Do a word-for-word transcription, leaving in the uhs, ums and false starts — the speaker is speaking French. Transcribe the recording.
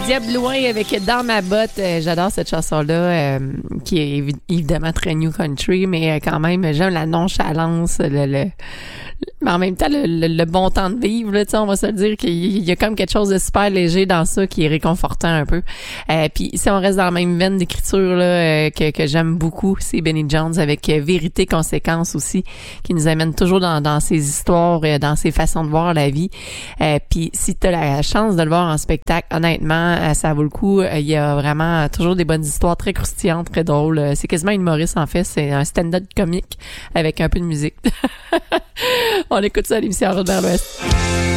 Diablouin avec Dans ma botte. Euh, j'adore cette chanson-là, euh, qui est évi- évidemment très new country, mais euh, quand même, j'aime la nonchalance, le, le, mais en même temps, le, le, le bon temps de vivre, là, tu sais, on va se le dire qu'il y a comme quelque chose de super léger dans ça qui est réconfortant un peu. Euh, puis si on reste dans la même veine d'écriture là, euh, que, que j'aime beaucoup, c'est Benny Jones avec euh, Vérité Conséquence aussi, qui nous amène toujours dans, dans ses histoires, euh, dans ses façons de voir la vie. Euh, puis si tu as la chance de le voir en spectacle, honnêtement, euh, ça vaut le coup. Il euh, y a vraiment euh, toujours des bonnes histoires très croustillantes, très drôles. Euh, c'est quasiment une humoriste en fait, c'est un stand-up comique avec un peu de musique. On écoute ça à l'émission Route vers l'Ouest.